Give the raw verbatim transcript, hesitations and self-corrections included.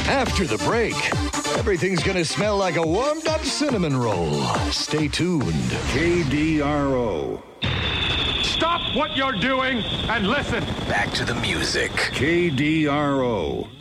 After the break, everything's gonna smell like a warmed-up cinnamon roll. Stay tuned. K D R O. Stop what you're doing and listen. Back to the music. K D R O.